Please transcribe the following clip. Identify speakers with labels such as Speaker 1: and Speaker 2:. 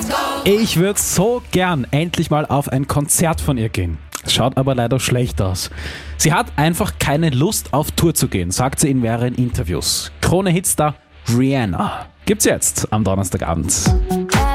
Speaker 1: Ich würde so gern endlich mal auf ein Konzert von ihr gehen. Schaut aber leider schlecht aus. Sie hat einfach keine Lust auf Tour zu gehen, sagt sie in mehreren Interviews. Krone-Hitstar Rihanna gibt's jetzt am Donnerstagabend.